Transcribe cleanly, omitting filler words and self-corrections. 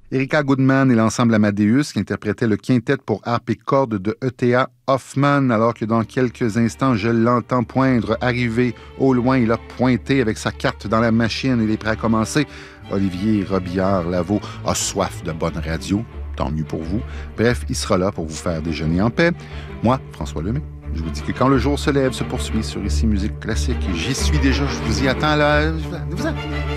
Erika Goodman et l'ensemble Amadeus qui interprétaient le quintet pour harpe et cordes de E.T.A. Hoffmann, alors que dans quelques instants, je l'entends poindre, arriver au loin, il a pointé avec sa carte dans la machine, il est prêt à commencer. Olivier Robillard-Lavaux a soif de bonne radio, tant mieux pour vous. Bref, il sera là pour vous faire déjeuner en paix. Moi, François Lemay, je vous dis que quand le jour se lève, se poursuit sur Ici Musique Classique. J'y suis déjà, je vous y attends là.